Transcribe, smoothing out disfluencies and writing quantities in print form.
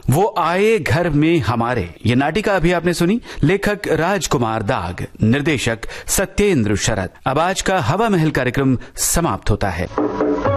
वो आए घर में हमारे, ये नाटिका अभी आपने सुनी। लेखक राजकुमार दाग, निर्देशक सत्येंद्र शरद। अब आज का हवा महल कार्यक्रम समाप्त होता है।